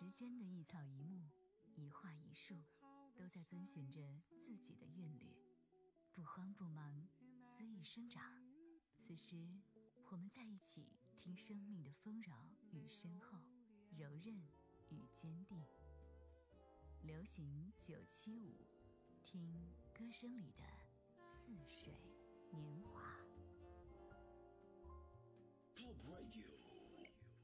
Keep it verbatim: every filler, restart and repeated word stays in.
时间的一草一木，一花一树，都在遵循着自己的韵律，不慌不忙，恣意生长。此时我们在一起，听生命的丰饶与深厚，柔韧与坚定。流行九七五，听歌声里的似水年华。 Pop Radio